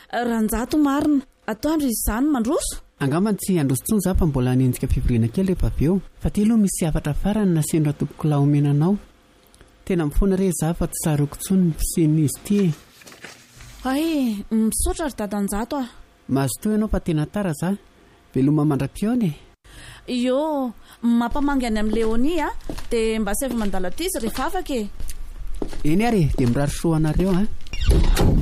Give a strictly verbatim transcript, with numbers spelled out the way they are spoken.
ranjato marina atoandro izy zany mandroso angambany tsy androso tsony za fa mbola nenjika fivoriana kely rehefa avy eo fa ty aloha misy afatra farany nasendra tompoko laomenanao tena mifoana re za fa tsy saroko tsony ny fiseny izy ty ay misotra ry dadanjato ah mahazo toy ianao fa tena tara za veloma mandra-piona io mampamangy any amin'ny Léonie a dia mba sy avy mandala ty izy rehefa afaka e eny ary dia mirary soanareo a